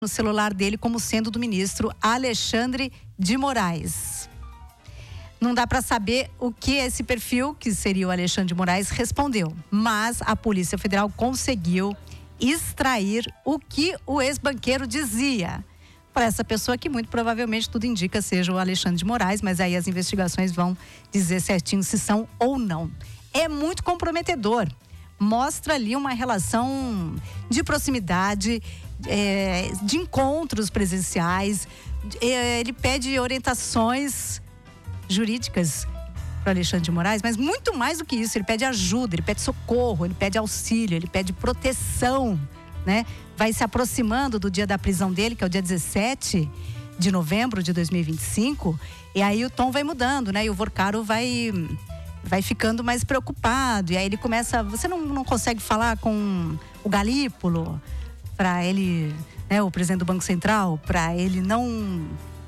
no celular dele como sendo do ministro Alexandre de Moraes. Não dá para saber o que esse perfil, que seria o Alexandre de Moraes, respondeu. Mas a Polícia Federal conseguiu extrair o que o ex-banqueiro dizia para essa pessoa, que muito provavelmente tudo indica seja o Alexandre de Moraes, mas aí as investigações vão dizer certinho se são ou não. É muito comprometedor. Mostra ali uma relação de proximidade, de encontros presenciais. Ele pede orientações jurídicas para Alexandre de Moraes, mas muito mais do que isso, ele pede ajuda, ele pede socorro, ele pede auxílio, ele pede proteção, né? Vai se aproximando do dia da prisão dele, que é o dia 17 de novembro de 2025, e aí o tom vai mudando, né? E o Vorcaro vai ficando mais preocupado, e aí ele começa, você não consegue falar com o Galípolo para ele, né, o presidente do Banco Central, para ele não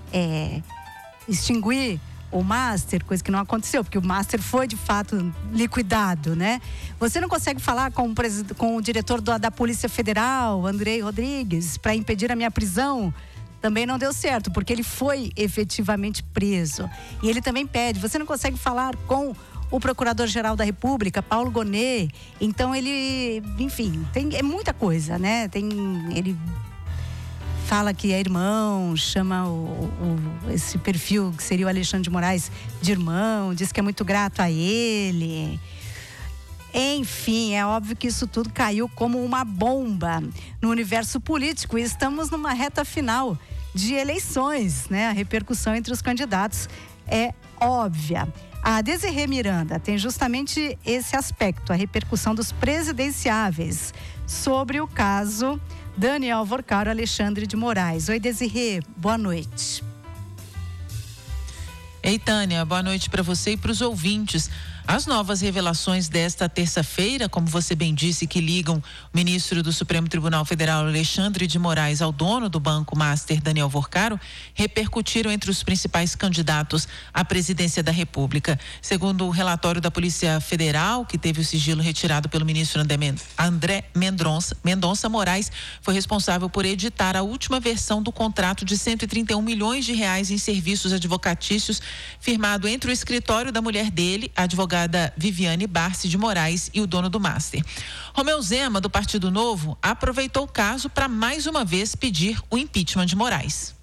extinguir o Master, coisa que não aconteceu, porque o Master foi de fato liquidado, né? Você não consegue falar com o diretor da Polícia Federal, Andrei Rodrigues, para impedir a minha prisão? Também não deu certo, porque ele foi efetivamente preso. E ele também pede, você não consegue falar com o Procurador-Geral da República, Paulo Gonet. Então ele, enfim, é muita coisa, né? Ele fala que é irmão, chama esse perfil que seria o Alexandre de Moraes de irmão, diz que é muito grato a ele. Enfim, é óbvio que isso tudo caiu como uma bomba no universo político, e estamos numa reta final de eleições, né? A repercussão entre os candidatos é óbvia. A Desirê Miranda tem justamente esse aspecto, a repercussão dos presidenciáveis sobre o caso Daniel Vorcaro, Alexandre de Moraes. Oi, Desirê, boa noite. Ei, Tânia, boa noite para você e para os ouvintes. As novas revelações desta terça-feira, como você bem disse, que ligam o ministro do Supremo Tribunal Federal, Alexandre de Moraes, ao dono do Banco Master, Daniel Vorcaro, repercutiram entre os principais candidatos à presidência da República. Segundo o relatório da Polícia Federal, que teve o sigilo retirado pelo ministro André Mendonça, Moraes foi responsável por editar a última versão do contrato de R$131 milhões em serviços advocatícios, firmado entre o escritório da mulher dele, a advogada Viviane Barsi de Moraes, e o dono do Master. Romeu Zema, do Partido Novo, aproveitou o caso para mais uma vez pedir o impeachment de Moraes.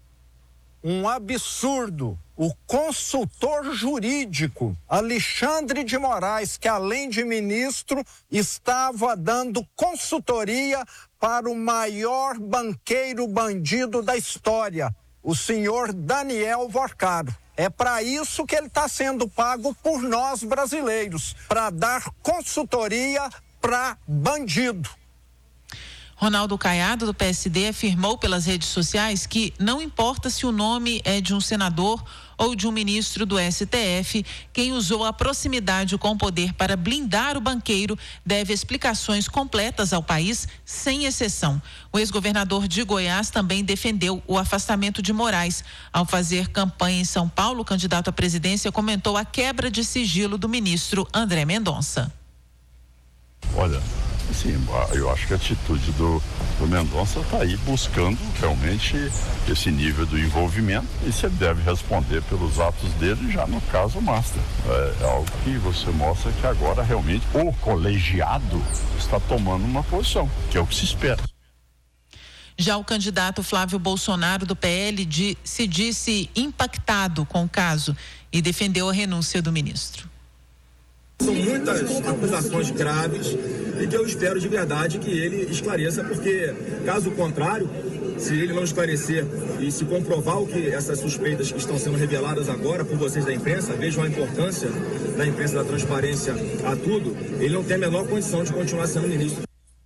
Um absurdo. O consultor jurídico Alexandre de Moraes, que além de ministro, estava dando consultoria para o maior banqueiro bandido da história, o senhor Daniel Vorcaro. É para isso que ele está sendo pago por nós brasileiros, para dar consultoria para bandido. Ronaldo Caiado, do PSD, afirmou pelas redes sociais que não importa se o nome é de um senador ou de um ministro do STF, quem usou a proximidade com o poder para blindar o banqueiro deve explicações completas ao país, sem exceção. O ex-governador de Goiás também defendeu o afastamento de Moraes. Ao fazer campanha em São Paulo, o candidato à presidência comentou a quebra de sigilo do ministro André Mendonça. Olha, sim, eu acho que a atitude do Mendonça está aí buscando realmente esse nível do envolvimento, e se ele deve responder pelos atos dele, já no caso Master. É algo que você mostra que agora realmente o colegiado está tomando uma posição, que é o que se espera. Já o candidato Flávio Bolsonaro, do PL, se disse impactado com o caso e defendeu a renúncia do ministro. São muitas acusações graves e que eu espero de verdade que ele esclareça, porque caso contrário, se ele não esclarecer e se comprovar o que essas suspeitas que estão sendo reveladas agora por vocês da imprensa, vejam a importância da imprensa, da transparência a tudo, ele não tem a menor condição de continuar sendo ministro.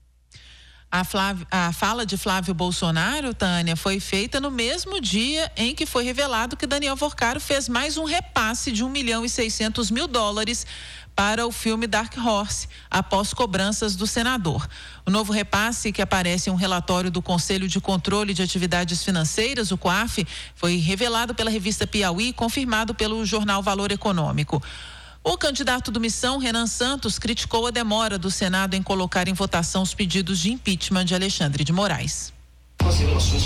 A fala de Flávio Bolsonaro, Tânia, foi feita no mesmo dia em que foi revelado que Daniel Vorcaro fez mais um repasse de $1.600.000 para o filme Dark Horse, após cobranças do senador. O novo repasse, que aparece em um relatório do Conselho de Controle de Atividades Financeiras, o COAF, foi revelado pela revista Piauí e confirmado pelo jornal Valor Econômico. O candidato do Missão, Renan Santos, criticou a demora do Senado em colocar em votação os pedidos de impeachment de Alexandre de Moraes.